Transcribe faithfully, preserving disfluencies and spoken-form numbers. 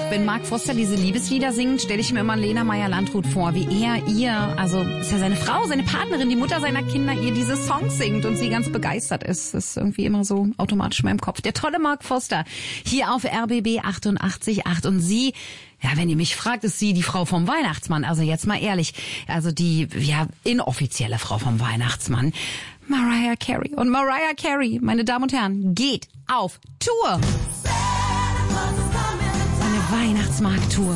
Wenn Mark Forster diese Liebeslieder singt, stelle ich mir immer Lena Meyer-Landrut vor, wie er ihr, also ist ja seine Frau, seine Partnerin, die Mutter seiner Kinder, ihr diese Songs singt und sie ganz begeistert ist. Das ist irgendwie immer so automatisch in meinem Kopf. Der tolle Mark Forster hier auf R B B achtundachtzig Komma acht und sie, ja, wenn ihr mich fragt, ist sie die Frau vom Weihnachtsmann. Also jetzt mal ehrlich, also die, ja, inoffizielle Frau vom Weihnachtsmann. Mariah Carey. Und Mariah Carey, meine Damen und Herren, geht auf Tour. Eine Weihnachtsmarkt-Tour.